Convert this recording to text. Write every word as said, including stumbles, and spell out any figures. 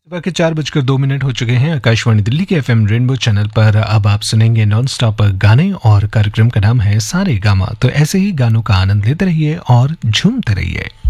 सुबह के चार बजकर दो मिनट हो चुके हैं। आकाशवाणी दिल्ली के एफएम रेनबो चैनल पर अब आप सुनेंगे नॉन स्टॉप गाने और कार्यक्रम का नाम है सारे गामा। तो ऐसे ही गानों का आनंद लेते रहिए और झूमते रहिए।